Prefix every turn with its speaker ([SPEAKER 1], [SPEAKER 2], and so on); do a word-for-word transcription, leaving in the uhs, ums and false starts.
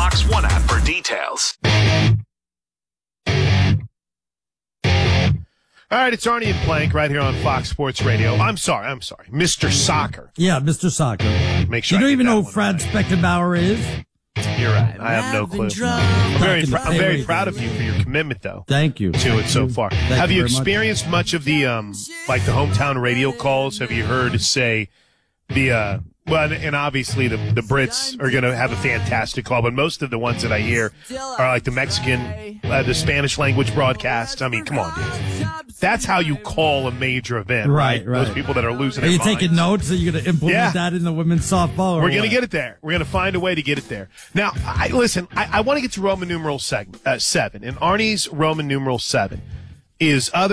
[SPEAKER 1] Fox One app for details.
[SPEAKER 2] All right, it's Arnie and Plank right here on Fox Sports Radio. I'm sorry, I'm sorry. Mister Soccer.
[SPEAKER 3] Yeah, Mister Soccer.
[SPEAKER 2] Make sure
[SPEAKER 3] you
[SPEAKER 2] I
[SPEAKER 3] don't
[SPEAKER 2] get
[SPEAKER 3] even
[SPEAKER 2] that
[SPEAKER 3] know who
[SPEAKER 2] one
[SPEAKER 3] Fred
[SPEAKER 2] right.
[SPEAKER 3] Speckenbauer is?
[SPEAKER 2] You're right. I have no clue. I'm very, pr- I'm very proud of you for your commitment, though.
[SPEAKER 3] Thank you.
[SPEAKER 2] To it so far.
[SPEAKER 3] Thank
[SPEAKER 2] Have
[SPEAKER 3] you
[SPEAKER 2] you
[SPEAKER 3] very much.
[SPEAKER 2] experienced much of the, um, like the hometown radio calls? Have you heard, say, the, uh, well, and obviously the the Brits are going to have a fantastic call, but most of the ones that I hear are like the Mexican, uh, the Spanish language broadcasts. I mean, come on, dude. That's how you call a major event, right?
[SPEAKER 3] Right, right.
[SPEAKER 2] Those people that are losing
[SPEAKER 3] Are
[SPEAKER 2] their
[SPEAKER 3] you
[SPEAKER 2] minds.
[SPEAKER 3] taking notes? Are you going to implement
[SPEAKER 2] Yeah.
[SPEAKER 3] that in the women's softball? Or
[SPEAKER 2] We're going to
[SPEAKER 3] what?
[SPEAKER 2] get it there. We're going to find a way to get it there. Now, I, listen, I, I want to get to Roman numeral segment, uh, seven, and Arnie's Roman numeral seven is other.